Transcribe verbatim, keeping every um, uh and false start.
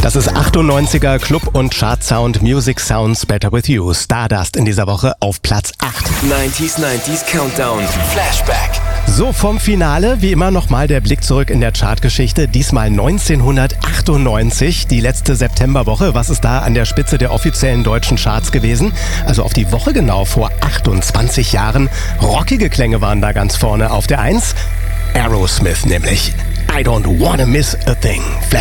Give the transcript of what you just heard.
Das ist achtundneunziger Club- und Chart-Sound Music Sounds Better With You. Stardust in dieser Woche auf Platz acht. neunziger neunziger Countdown Flashback. So, vom Finale wie immer nochmal der Blick zurück in der Chartgeschichte. Diesmal neunzehnhundertachtundneunzig, die letzte Septemberwoche. Was ist da an der Spitze der offiziellen deutschen Charts gewesen? Also auf die Woche genau vor achtundzwanzig Jahren. Rockige Klänge waren da ganz vorne auf der eins. Aerosmith nämlich. I don't wanna miss a thing. Flash